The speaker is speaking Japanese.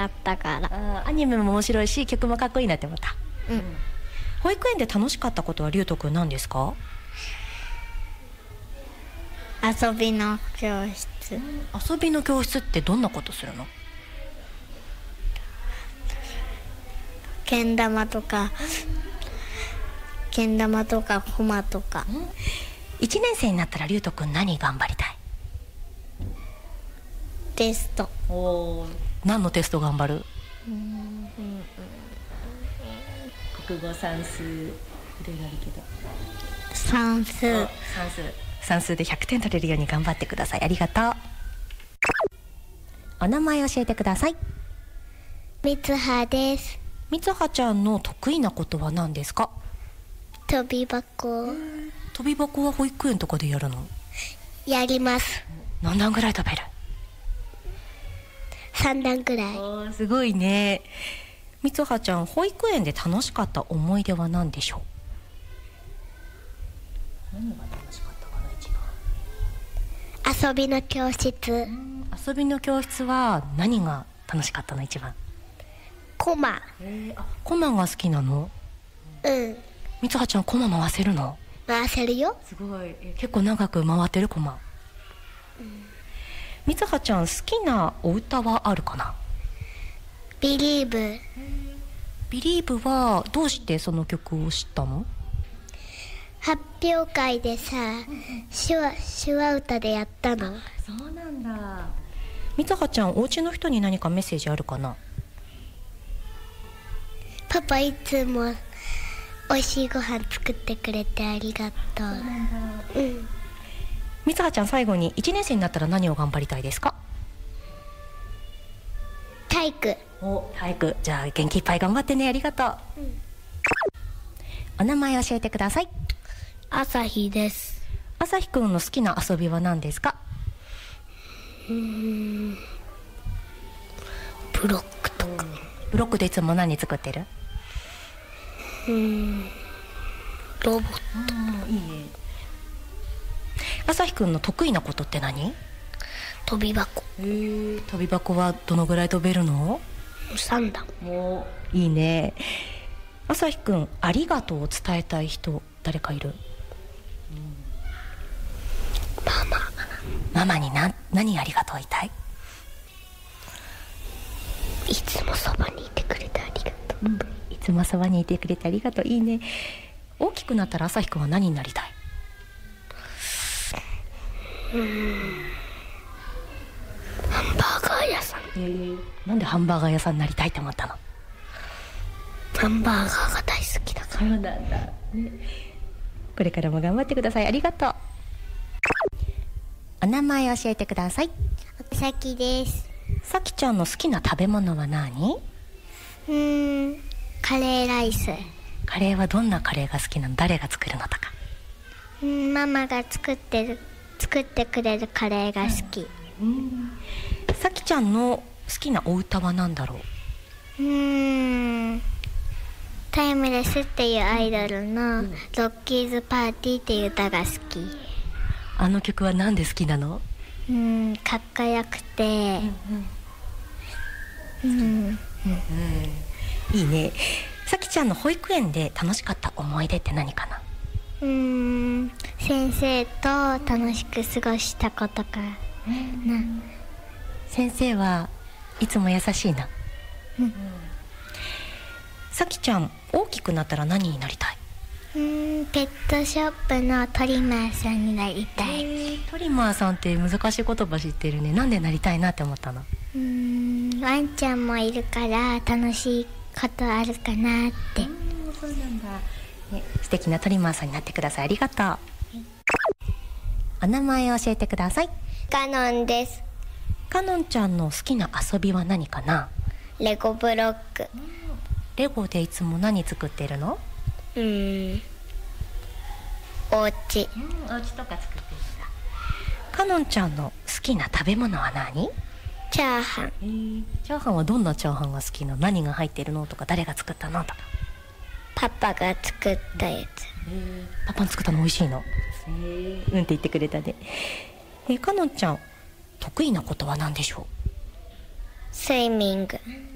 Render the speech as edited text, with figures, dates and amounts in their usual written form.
ったから。 アニメも面白いし曲もかっこいいなって思った。保育園で楽しかったことはりゅうとくん何ですか？ 遊びの教室。 遊びの教室ってどんなことするの？ けん玉とかコマとか。 1年生になったらりゅうとくん何頑張りたい？ テスト。 何のテスト頑張る？国語、算数、いろいろあるけど。算数で100点取れるように頑張ってください。ありがとう。お名前教えてください。 みつはです。 みつはちゃんの得意なことは何ですか？ 飛び箱。 飛び箱は保育園とかでやるの？ やります。 何段ぐらい飛べる ？3段ぐらい。 すごいね。みつはちゃん、保育園で楽しかった思い出は何でしょう？何が楽しかったかな？一番遊びの教室。 遊びの教室は何が楽しかったの？一番コマ。 コマが好きなの？みつはちゃん、コマ回せるの？ 回せるよ。 すごい。結構長く回ってるコマ。みつはちゃん、好きなお歌はあるかな？ ビリーブ。 ビリーブはどうしてその曲を知ったの？ 発表会でさ、手話歌でやったの。 そうなんだ。みつはちゃん、お家の人に何かメッセージあるかな？ パパいつもおいしいご飯作ってくれてありがとう。 みつはちゃん、最後に1年生になったら何を頑張りたいですか？ 体育。 体育。じゃあ元気いっぱい頑張ってね。ありがとう。お名前教えてください。 あさひです。 あさひくんの好きな遊びは何ですか？ ブロックとか。 ブロックでいつも何作ってる？ ロボット。 いいね。あさひくんの得意なことって何？ 飛び箱。 飛び箱はどのぐらい飛べるの ？3段。 いいね。あさひくん、ありがとうを伝えたい人誰かいる？ママに何ありがとう言いたい？ いつもそばにいてくれてありがとう。 いつもそばにいてくれてありがとう。いいね。大きくなったらあさひくんは何になりたい？ ハンバーガー屋さん。 なんでハンバーガー屋さんになりたいと思ったの？ ハンバーガーが大好きだから。 そうなんだ、これからも頑張ってください。ありがとう。お名前教えてください。 さきです。 さきちゃんの好きな食べ物は何？ カレーライス。 カレーはどんなカレーが好きなの？誰が作るのとか？ ママが作ってくれるカレーが好き。 さきちゃんの好きなお歌は何だろう？ タイムレスっていうアイドルのロッキーズパーティーっていう歌が好き。 あの曲はなんで好きなの？ かっこよくて、 いいね。さきちゃんの保育園で楽しかった思い出って何かな？ 先生と楽しく過ごしたことかな。 先生はいつも優しいな。さきちゃん、大きくなったら何になりたい？ ペットショップのトリマーさんになりたい。 トリマーさんって難しい言葉知ってるね。なんでなりたいなって思ったの？ ワンちゃんもいるから楽しいことあるかなって。 そうなんだ、素敵なトリマーさんになってください。ありがとう。お名前を教えてください。 カノンです。 カノンちゃんの好きな遊びは何かな？ レゴブロック。 レゴでいつも何作ってるの？ お家。 お家とか作ってるんだ。カノンちゃんの好きな食べ物は何？ チャーハン。 チャーハンはどんなチャーハンが好きなの？何が入ってるのとか、誰が作ったのとか。 パパが作ったやつ。 パパの作ったの美味しいの？って言ってくれたね。カノンちゃん、得意なことは何でしょう？ スイミング。